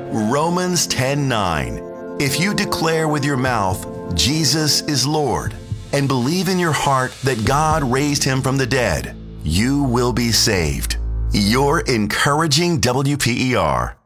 Romans 10:9. If you declare with your mouth, Jesus is Lord, and believe in your heart that God raised him from the dead, you will be saved. Your encouraging WPER.